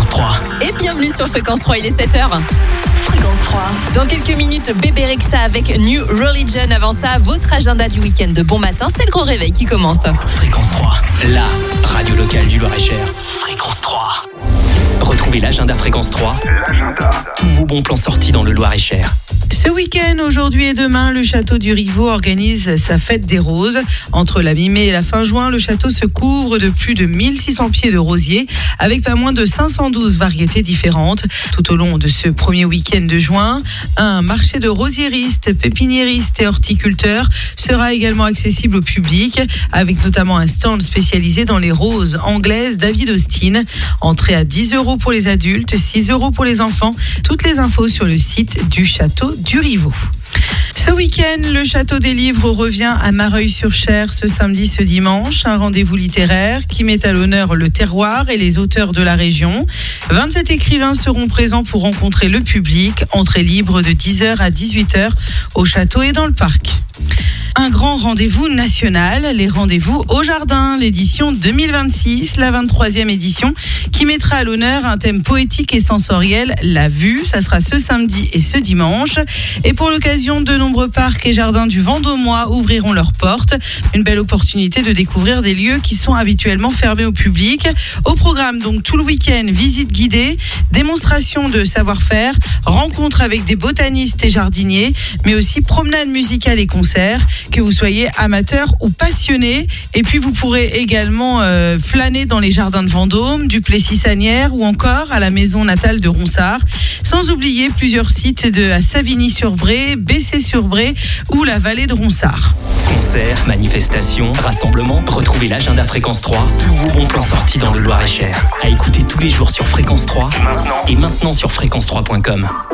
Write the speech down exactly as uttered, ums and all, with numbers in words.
Fréquence trois. Et bienvenue sur Fréquence trois, il est sept heures. Fréquence trois. Dans quelques minutes, Bébé Rexha avec New Religion. Avant ça, votre agenda du week-end de bon matin, c'est le gros réveil qui commence. Fréquence trois, la radio locale du Loir-et-Cher. Fréquence trois. Retrouvez l'agenda Fréquence trois. L'agenda. Tous vos bons plans sortis dans le Loir-et-Cher. Ce week-end, aujourd'hui et demain, le château du Rivaux organise sa fête des roses. Entre la mi-mai et la fin juin, le château se couvre de plus de mille six cents pieds de rosiers, avec pas moins de cinq cent douze variétés différentes. Tout au long de ce premier week-end de juin, un marché de rosiéristes, pépiniéristes et horticulteurs sera également accessible au public, avec notamment un stand spécialisé dans les roses anglaises David Austin. Entrée à dix euros pour les adultes, six euros pour les enfants. Toutes les infos sur le site du château du Rivaux. Ce week-end, le Château des Livres revient à Mareuil-sur-Cher ce samedi, ce dimanche. Un rendez-vous littéraire qui met à l'honneur le terroir et les auteurs de la région. vingt-sept écrivains seront présents pour rencontrer le public. Entrée libre de dix heures à dix-huit heures au château et dans le parc. Un grand rendez-vous national, les rendez-vous au jardin, l'édition deux mille vingt-six, la vingt-troisième édition, qui mettra à l'honneur un thème poétique et sensoriel, la vue. Ça sera ce samedi et ce dimanche. Et pour l'occasion, de nombreux parcs et jardins du Vendômois ouvriront leurs portes. Une belle opportunité de découvrir des lieux qui sont habituellement fermés au public. Au programme, donc, tout le week-end, visite guidée, démonstration de savoir-faire, rencontres avec des botanistes et jardiniers, mais aussi promenades musicales et concerts. Que vous soyez amateur ou passionné. Et puis vous pourrez également euh, flâner dans les jardins de Vendôme, du Plessis-Sanière ou encore à la maison natale de Ronsard. Sans oublier plusieurs sites de à Savigny-sur-Bray, Bessé-sur-Bray ou la vallée de Ronsard. Concerts, manifestations, rassemblements, retrouvez l'agenda Fréquence trois. Tous vos bons plans sortis dans le Loir-et-Cher. À écouter tous les jours sur Fréquence trois. Maintenant. Et maintenant sur fréquence trois point com.